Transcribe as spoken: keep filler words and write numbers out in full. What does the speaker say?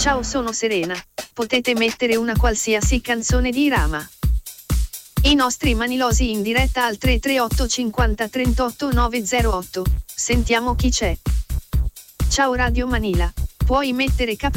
Ciao, sono Serena. Potete mettere una qualsiasi canzone di Irama. I nostri manilosi in diretta al tre tre otto cinquanta trentotto nove zero otto. Sentiamo chi c'è. Ciao Radio Manila. Puoi mettere cap-